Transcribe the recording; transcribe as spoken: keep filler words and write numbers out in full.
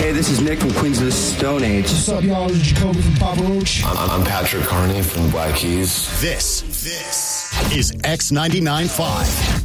Hey, this is Nick from Queens of the Stone Age. What's up, y'all? This is Jacoby from Papa Roach. I'm, I'm Patrick Carney from the Black Keys. This, this is X ninety-nine point five.